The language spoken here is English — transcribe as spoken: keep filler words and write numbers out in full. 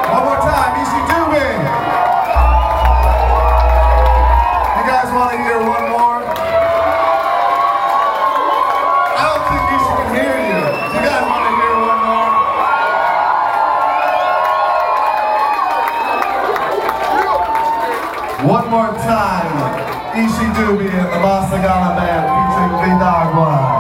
One more time, Easy Dubin. You guys want to hear one more? I don't think Easy can hear you. You guys want to hear one more? One more time, Easy Dubin and the Bossa Gana Band featuring Big Dog One.